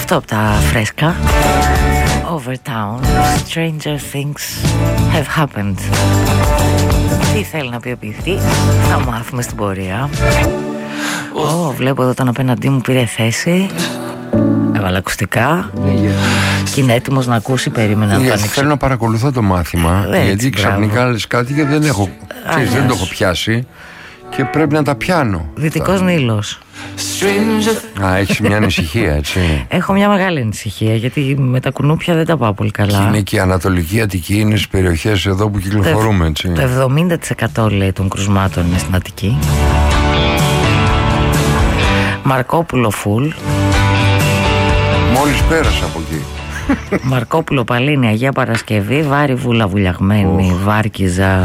Αυτό από τα φρέσκα. Overtown, stranger things have happened. Τι θέλει να πει ο ποιητής, θα μάθουμε στην πορεία. Βλέπω εδώ τον απέναντί μου πήρε θέση. Έβαλα ακουστικά και είναι έτοιμος να ακούσει. Περίμενα να το ανοίξω. Θέλω να παρακολουθώ το μάθημα, γιατί ξαφνικά λες κάτι και δεν το έχω πιάσει και πρέπει να τα πιάνω. Δυτικός Νείλος. Έχεις μια ανησυχία, έτσι? Έχω μια μεγάλη ανησυχία, γιατί με τα κουνούπια δεν τα πάω πολύ καλά. Και είναι και η Ανατολική Αττική, είναι στις περιοχές εδώ που κυκλοφορούμε, έτσι. Το 70% λέει των κρουσμάτων είναι στην Αττική. Μαρκόπουλο φουλ. Μόλις πέρασα από εκεί. Μαρκόπουλο Παλίνη, Αγία Παρασκευή, Βάρη Βούλα Βουλιαγμένη, Βάρκιζα.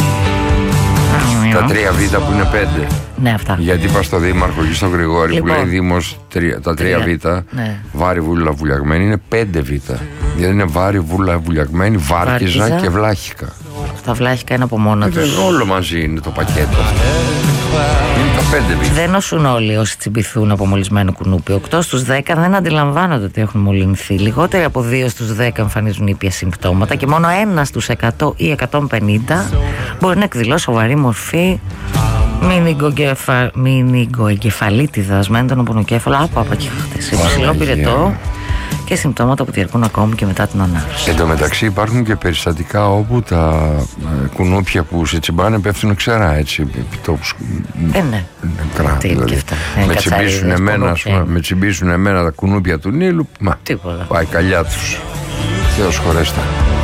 Τα 3Β που είναι 5. Ναι, αυτά. Γιατί είπα στο Δήμαρχο και στον Γρηγόρη, λοιπόν, που λέει Δήμος τα 3Β, ναι. Βάρη Βούλα Βουλιαγμένη είναι 5Β. Δηλαδή είναι Βάρη Βούλα Βουλιαγμένη, Βάρκιζα και Βλάχικα. Τα Βλάχικα είναι από μόνα τους. Όλο μαζί είναι το πακέτο. Είναι τα 5Β. Δεν νοσούν όλοι όσοι τσιμπηθούν από μολυσμένο κουνούπι. 8 στους 10 δεν αντιλαμβάνονται ότι έχουν μολυνθεί. Λιγότεροι από 2 στους 10 εμφανίζουν ήπια συμπτώματα και μόνο 1 στους 100 ή 150 μπορεί να εκδηλώσει σοβαρή μορφή μηνυγκοεγκεφαλίτιδας με έντονο πονοκέφαλο. Και χτες υψηλό πυρετό και συμπτώματα που διαρκούν ακόμη και μετά την ανάρρωση. Εν τω μεταξύ υπάρχουν και περιστατικά όπου τα κουνούπια που σε τσιμπάνε πέφτουν ξερά, έτσι, επιτόπους. Ναι. Δηλαδή. Με τσιμπήσουν εμένα τα κουνούπια του Νείλου, τίποτα. Πάει καλιά τους. Θεός χωρέστα.